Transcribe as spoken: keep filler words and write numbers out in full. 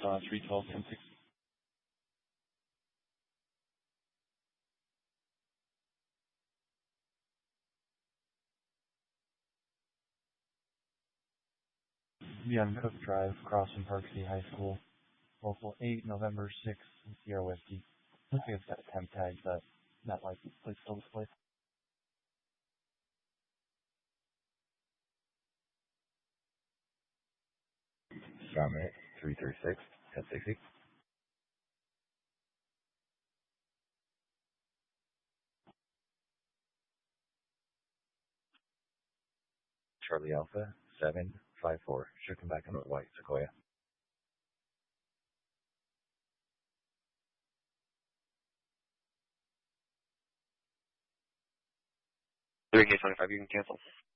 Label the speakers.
Speaker 1: uh, three twelve ten sixty. Be on Cook Drive, across from Park City High School. Local eight, November sixth, Sierra Whiskey. Looks like it's got a temp tag, but not like plate still displayed.
Speaker 2: Summit three three six, ten sixty. Charlie Alpha seven five four. Should come back on with white Sequoia.
Speaker 3: three K twenty-five, you can cancel.